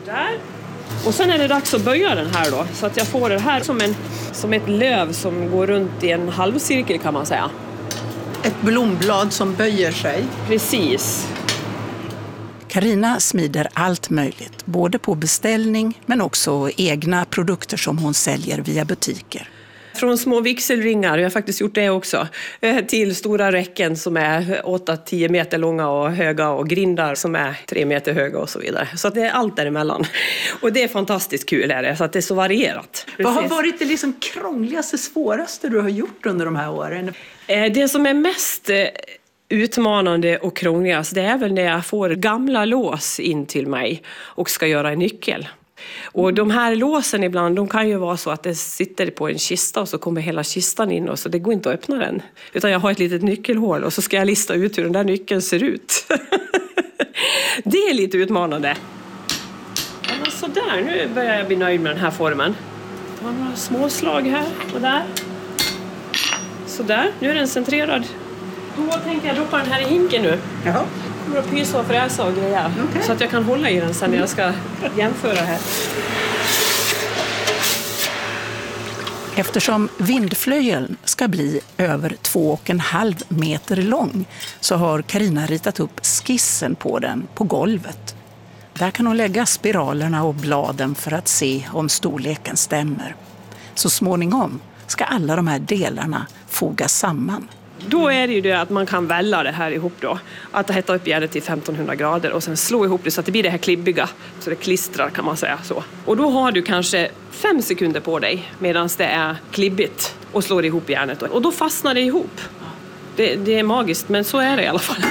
Där. Och sen är det dags att böja den här då. Så att jag får det här som ett löv som går runt i en halvcirkel kan man säga. Ett blomblad som böjer sig. Precis. Carina smider allt möjligt, både på beställning men också egna produkter som hon säljer via butiker. Från små vigselringar, jag har faktiskt gjort det också, till stora räcken som är 8-10 meter långa och höga och grindar som är 3 meter höga och så vidare. Så att det är allt däremellan. Och det är fantastiskt kul är det, så att det är så varierat. Vad har varit det liksom krångligaste, svåraste du har gjort under de här åren? Det som är mest utmanande och krångligast, det är väl när jag får gamla lås in till mig och ska göra en nyckel. Och de här låsen ibland, de kan ju vara så att det sitter på en kista och så kommer hela kistan in och så det går inte att öppna den. Utan jag har ett litet nyckelhål och så ska jag lista ut hur den där nyckeln ser ut. Det är lite utmanande. Ja, så där, nu börjar jag bli nöjd med den här formen. Det var några små slag här och där. Så där, nu är den centrerad. Då tänker jag droppa den här i hinken nu. Jaha. Kommer att pysa och fräsa och grejer. Okay. Så att jag kan hålla i den sen när jag ska jämföra här. Eftersom vindflöjeln ska bli över 2,5 meter lång så har Carina ritat upp skissen på den på golvet. Där kan hon lägga spiralerna och bladen för att se om storleken stämmer. Så småningom ska alla de här delarna fogas samman. Då är det ju det att man kan välla det här ihop då. Att hetta upp järnet till 1500 grader och sen slå ihop det så att det blir det här klibbiga. Så det klistrar kan man säga så. Och då har du kanske 5 sekunder på dig medan det är klibbigt och slår ihop järnet. Och då fastnar det ihop. Det är magiskt, men så är det i alla fall.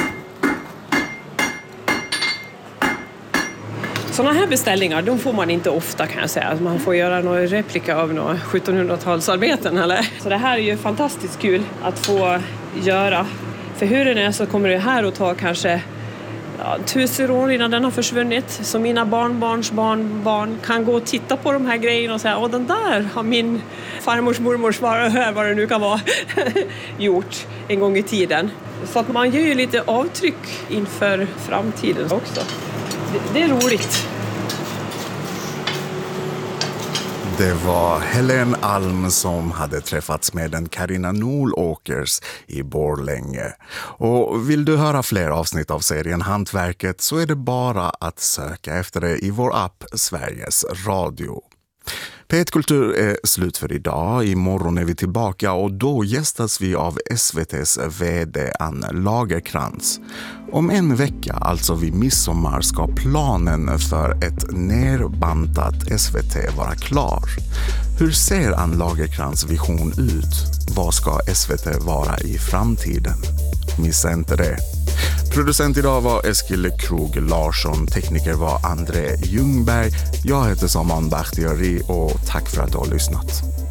Sådana här beställningar, de får man inte ofta kan jag säga. Man får göra någon replika av några 1700-talsarbeten eller. Så det här är ju fantastiskt kul att få göra. För hur det är så kommer det här att ta kanske 1000 år innan den har försvunnit. Så mina barnbarn kan gå och titta på de här grejerna och säga åh, den där har min farmors mormors vad det nu kan vara gjort en gång i tiden. Så att man gör ju lite avtryck inför framtiden också. Det är roligt. Det var Helen Alm som hade träffats med den Carina Nolåkers i Borlänge. Och vill du höra fler avsnitt av serien Hantverket så är det bara att söka efter det i vår app Sveriges Radio. P1 Kultur är slut för idag. Imorgon är vi tillbaka och då gästas vi av SVT:s vd Ann Lagerkrans. Om en vecka, alltså vid midsommar, ska planen för ett nerbantat SVT vara klar. Hur ser Ann Lagerkrans vision ut? Vad ska SVT vara i framtiden? Missa inte det. Producent idag var Eskil Krog Larsson, tekniker var André Ljungberg. Jag heter Saman Bakhtiari och tack för att du har lyssnat.